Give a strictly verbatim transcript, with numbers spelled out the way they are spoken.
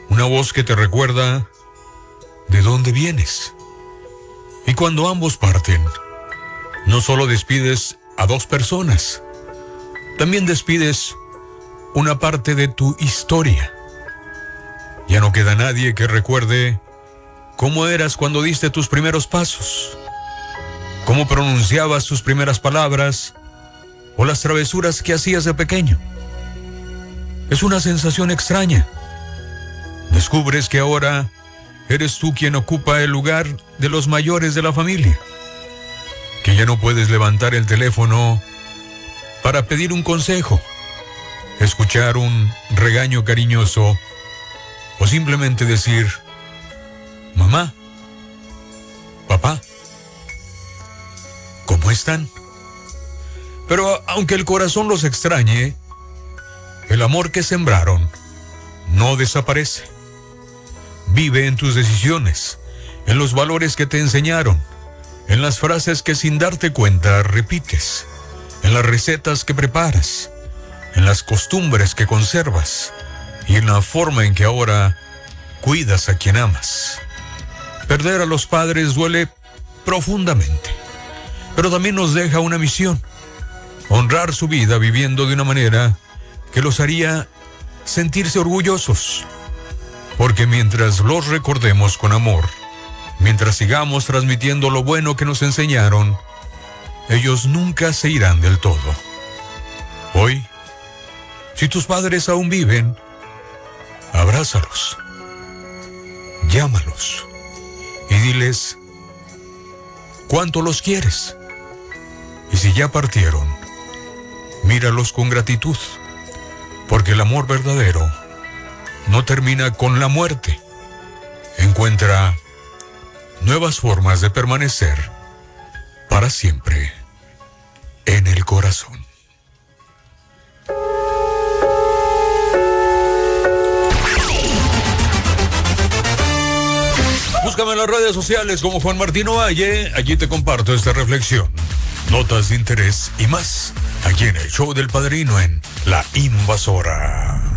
una voz que te recuerda de dónde vienes. Y cuando ambos parten, no solo despides a dos personas, también despides una parte de tu historia. Ya no queda nadie que recuerde cómo eras cuando diste tus primeros pasos, cómo pronunciabas tus primeras palabras o las travesuras que hacías de pequeño. Es una sensación extraña. Descubres que ahora eres tú quien ocupa el lugar de los mayores de la familia, que ya no puedes levantar el teléfono para pedir un consejo, escuchar un regaño cariñoso o simplemente decir: mamá, papá, ¿cómo están? Pero aunque el corazón los extrañe, el amor que sembraron no desaparece. Vive en tus decisiones, en los valores que te enseñaron, en las frases que sin darte cuenta repites, en las recetas que preparas, en las costumbres que conservas y en la forma en que ahora cuidas a quien amas. Perder a los padres duele profundamente, pero también nos deja una misión: honrar su vida viviendo de una manera que los haría sentirse orgullosos. Porque mientras los recordemos con amor, mientras sigamos transmitiendo lo bueno que nos enseñaron, ellos nunca se irán del todo. Hoy, si tus padres aún viven, abrázalos, llámalos y diles cuánto los quieres. Y si ya partieron, míralos con gratitud, porque el amor verdadero no termina con la muerte. Encuentra nuevas formas de permanecer para siempre en el corazón. Búscame en las redes sociales como Juan Martín Ovalle. Allí te comparto esta reflexión, notas de interés y más, aquí en el show del Padrino en La Invasora.